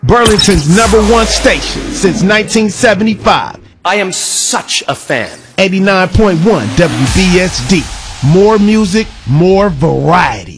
Burlington's #1 station since 1975. I am such a fan. 89.1 WBSD. More music, more variety.